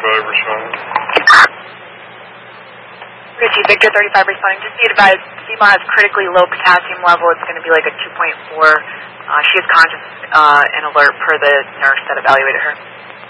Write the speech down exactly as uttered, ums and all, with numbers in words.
thirty-five responding. Richie, Victor thirty-five responding. Just be advised, Seema has critically low potassium level. It's going to be like a two point four. Uh, she is conscious uh, and alert per the nurse that evaluated her.